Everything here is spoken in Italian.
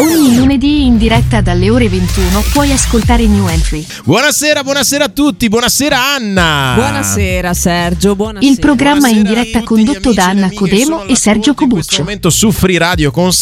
Ogni lunedì in diretta dalle ore 21 puoi ascoltare New Entry. Buonasera a tutti, buonasera Anna. Buonasera Sergio, buonasera. Il programma Buonasera in diretta a tutti gli condotto da amici e le Anna amiche che Codemo sono e Sergio all'ascolto in questo Cobuccio. momento su Free Radio con